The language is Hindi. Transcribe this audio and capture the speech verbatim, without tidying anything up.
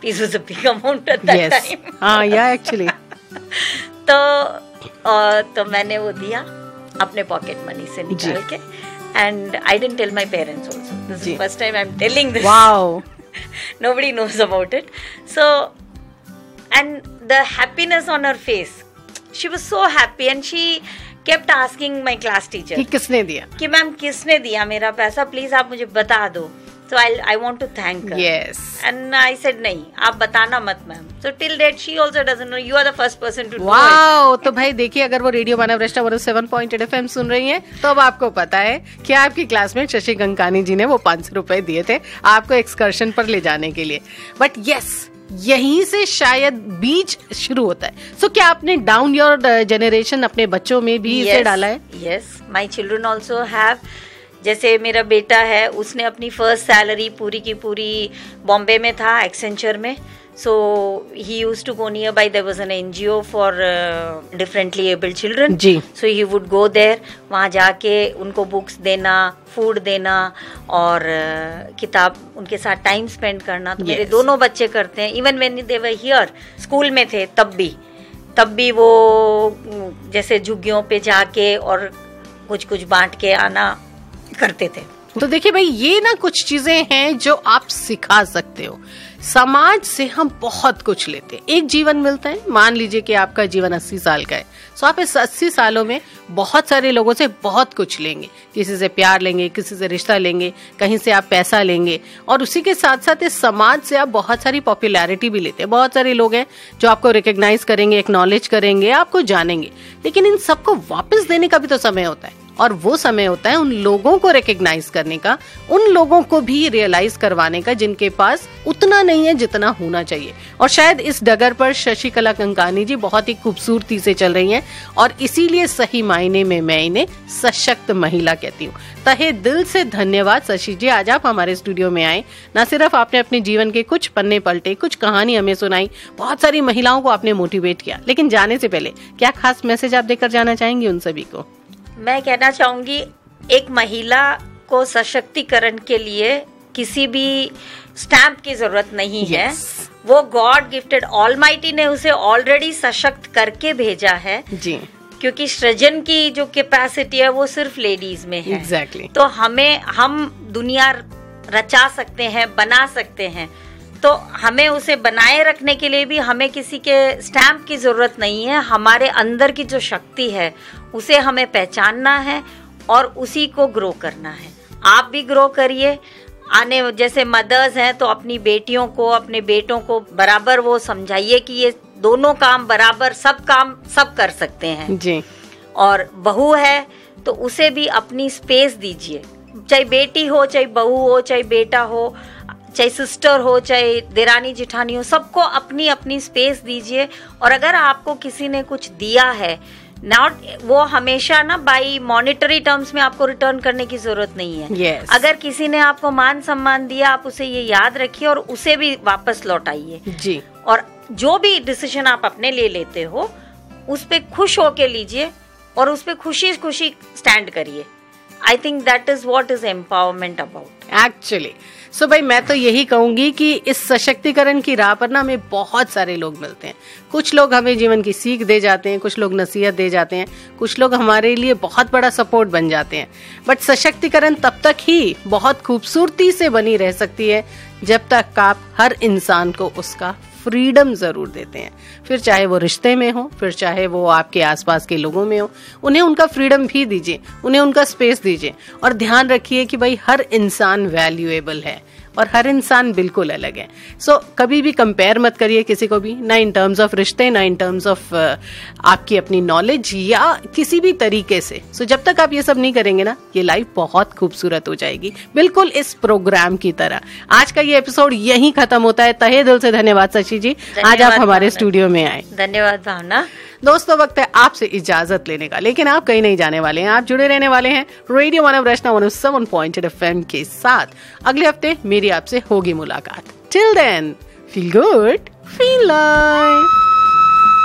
rupees was a big amount at that yes. time. हाँ, yeah, actually. तो uh, तो मैंने वो दिया अपने पॉकेट मनी से निकाल के, and I didn't tell my parents also. This is first time I'm telling this. Wow. Nobody knows about it. So, and the happiness on her face, she was so happy, and she kept asking my class teacher कि किसने दिया, कि मैम किसने दिया मेरा पैसा, प्लीज आप मुझे बता दो. So I I want to thank her. Yes. And I said नहीं, आप बताना मत ma'am. So till date she also doesn't know. You are the first person to wow. know it. तो भाई देखिए, अगर वो रेडियो मानव रचना one O seven point eight F M सुन रही हैं तो अब आपको पता है कि आपकी क्लासमेट शशि गंकानी जी ने वो पांच सौ रुपए दिए थे आपको एक्सकर्शन पर ले जाने के लिए. बट यस, यहीं से शायद बीज शुरू होता है. सो so, क्या आपने डाउन योर जनरेशन अपने बच्चों में भी yes, इसे डाला है? Yes, my children also have. जैसे मेरा बेटा है, उसने अपनी फर्स्ट सैलरी पूरी की पूरी बॉम्बे में था, एक्सेंचर में. सो ही used to go near by, there was an NGO for differently abled children. Ji. So he would go there, वहाँ जाके उनको बुक्स देना, फूड देना और uh, किताब उनके साथ टाइम स्पेंड करना. तो yes. मेरे दोनों बच्चे करते हैं. Even when they were here, school में थे तब भी तब भी वो जैसे झुग्गियों पे जाके और कुछ कुछ बांट के आना करते थे. तो देखिए भाई, ये ना कुछ चीजें हैं जो आप सिखा सकते हो. समाज से हम बहुत कुछ लेते हैं, एक जीवन मिलता है. मान लीजिए कि आपका जीवन अस्सी साल का है, तो आप इस अस्सी सालों में बहुत सारे लोगों से बहुत कुछ लेंगे. किसी से प्यार लेंगे, किसी से रिश्ता लेंगे, कहीं से आप पैसा लेंगे, और उसी के साथ साथ इस समाज से आप बहुत सारी पॉपुलैरिटी भी लेते हैं. बहुत सारे लोग हैं जो आपको रिकॉग्नाइज करेंगे, एक्नॉलेज करेंगे, आपको जानेंगे. लेकिन इन सबको वापस देने का भी तो समय होता है, और वो समय होता है उन लोगों को रिकॉग्नाइज करने का, उन लोगों को भी रियलाइज करवाने का जिनके पास उतना नहीं है जितना होना चाहिए. और शायद इस डगर पर शशिकला गंकानी जी बहुत ही खूबसूरती से चल रही हैं, और इसीलिए सही मायने में मैं इन्हें सशक्त महिला कहती हूँ. तहे दिल से धन्यवाद शशि जी, आज आप हमारे स्टूडियो में आए. न सिर्फ आपने अपने जीवन के कुछ पन्ने पलटे, कुछ कहानी हमें सुनाई, बहुत सारी महिलाओं को आपने मोटिवेट किया. लेकिन जाने से पहले क्या खास मैसेज आप देकर जाना चाहेंगी उन सभी को? मैं कहना चाहूंगी, एक महिला को सशक्तिकरण के लिए किसी भी स्टैम्प की जरूरत नहीं yes. है. वो गॉड गिफ्टेड, ऑलमाइटी ने उसे ऑलरेडी सशक्त करके भेजा है जी. क्योंकि सृजन की जो कैपेसिटी है वो सिर्फ लेडीज में है. exactly. तो हमें, हम दुनिया रचा सकते हैं, बना सकते हैं. तो हमें उसे बनाए रखने के लिए भी हमें किसी के स्टैम्प की जरूरत नहीं है. हमारे अंदर की जो शक्ति है उसे हमें पहचानना है और उसी को ग्रो करना है. आप भी ग्रो करिए. आने जैसे मदर्स हैं तो अपनी बेटियों को, अपने बेटों को बराबर वो समझाइए कि ये दोनों काम बराबर, सब काम सब कर सकते हैं जी. और बहू है तो उसे भी अपनी स्पेस दीजिए. चाहे बेटी हो, चाहे बहू हो, चाहे बेटा हो, चाहे सिस्टर हो, चाहे देरानी जिठानी हो, सबको अपनी अपनी स्पेस दीजिए. और अगर आपको किसी ने कुछ दिया है, नॉट वो हमेशा ना बाई मॉनिटरी टर्म्स में आपको रिटर्न करने की जरूरत नहीं है. yes. अगर किसी ने आपको मान सम्मान दिया, आप उसे ये याद रखिए और उसे भी वापस लौटाइए जी. और जो भी डिसीजन आप अपने लिए लेते हो उस पे खुश होके लीजिए और उस पे खुशी खुशी स्टैंड करिए. I think that is what is empowerment about actually. सो भाई, मैं तो यही कहूंगी कि इस सशक्तिकरण की राह पर ना हमें बहुत सारे लोग मिलते हैं. कुछ लोग हमें जीवन की सीख दे जाते हैं, कुछ लोग नसीहत दे जाते हैं, कुछ लोग हमारे लिए बहुत बड़ा सपोर्ट बन जाते हैं. बट सशक्तिकरण तब तक ही बहुत खूबसूरती से बनी रह सकती है जब तक आप हर इंसान को उसका फ्रीडम जरूर देते हैं. फिर चाहे वो रिश्ते में हो, फिर चाहे वो आपके आसपास के लोगों में हो, उन्हें उनका फ्रीडम भी दीजिए, उन्हें उनका स्पेस दीजिए. और ध्यान रखिए कि भाई हर इंसान वैल्यूएबल है और हर इंसान बिल्कुल अलग है. सो so, कभी भी कंपेयर मत करिए किसी को भी, ना इन टर्म्स ऑफ रिश्ते, ना इन टर्म्स ऑफ आपकी अपनी नॉलेज या किसी भी तरीके से. सो so, जब तक आप ये सब नहीं करेंगे ना, ये लाइफ बहुत खूबसूरत हो जाएगी, बिल्कुल इस प्रोग्राम की तरह. आज का ये एपिसोड यहीं खत्म होता है. तहे दिल से धन्यवाद शशि जी, आज आप हमारे स्टूडियो में आए. धन्यवाद भावना. दोस्तों, वक्त है आपसे इजाजत लेने का, लेकिन आप कहीं नहीं जाने वाले हैं. आप जुड़े रहने वाले हैं रेडियो मानव रचना one O seven point eight F M के साथ. अगले हफ्ते मेरी आपसे होगी मुलाकात. Till then, feel good, feel life.